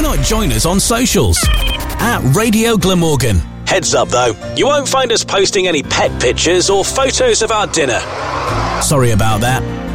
not join us on socials at Radio Glamorgan. Heads up though, you won't find us posting any pet pictures or photos of our dinner. Sorry about that.